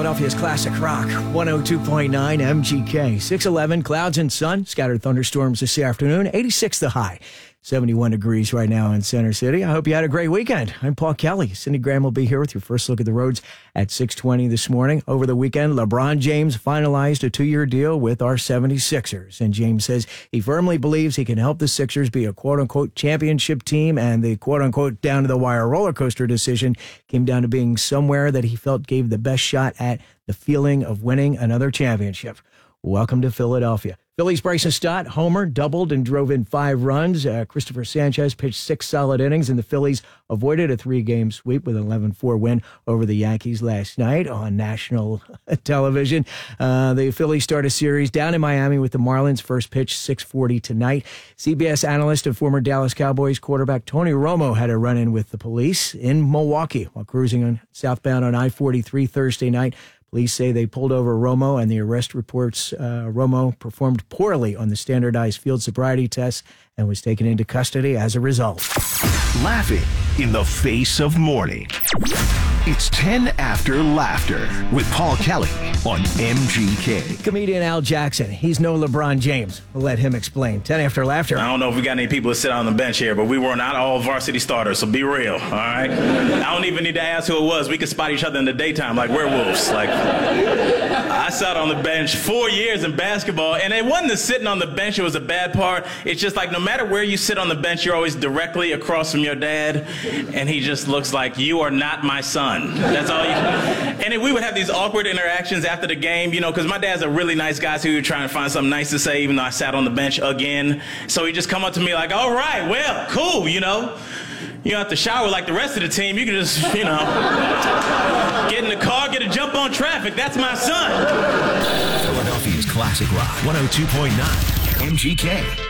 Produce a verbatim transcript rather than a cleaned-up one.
Philadelphia's Classic Rock, one oh two point nine M G K. six eleven, clouds and sun, scattered thunderstorms this afternoon, eighty-six the high. seventy-one degrees right now in Center City. I hope you had a great weekend. I'm Paul Kelly. Cindy Graham will be here with your first look at the roads at six twenty this morning. Over the weekend, LeBron James finalized a two-year deal with our seventy-sixers. And James says he firmly believes he can help the Sixers be a quote-unquote championship team. And the quote-unquote down-to-the-wire roller coaster decision came down to being somewhere that he felt gave the best shot at the feeling of winning another championship. Welcome to Philadelphia. Phillies' Bryson Stott homer, doubled, and drove in five runs. Uh, Christopher Sanchez pitched six solid innings, and the Phillies avoided a three-game sweep with an eleven four win over the Yankees last night on national television. Uh, the Phillies start a series down in Miami with the Marlins. First pitch, six forty tonight. C B S analyst and former Dallas Cowboys quarterback Tony Romo had a run-in with the police in Milwaukee while cruising on southbound on I forty-three Thursday night. Police say they pulled over Romo, and the arrest reports uh, Romo performed poorly on the standardized field sobriety test and was taken into custody as a result. Laughing in the face of morning. It's ten after Laughter with Paul Kelly on M G K. Comedian Al Jackson. He's no LeBron James. We'll let him explain. ten after Laughter. I don't know if we got any people to sit on the bench here, but we were not all varsity starters, so be real, all right? I don't even need to ask who it was. We could spot each other in the daytime like werewolves. Like, I sat on the bench four years in basketball, and it wasn't the sitting on the bench that was a bad part. It's just like no matter where you sit on the bench, you're always directly across from your dad, and he just looks like, you are not my son. That's all you. And then we would have these awkward interactions after the game, you know, because my dad's a really nice guy, so he would try to find something nice to say, even though I sat on the bench again. So he'd just come up to me like, all right, well, cool, you know. You don't have to shower like the rest of the team. You can just, you know, get in the car, get a jump on traffic. That's my son. Philadelphia's Classic Rock, one oh two point nine M G K.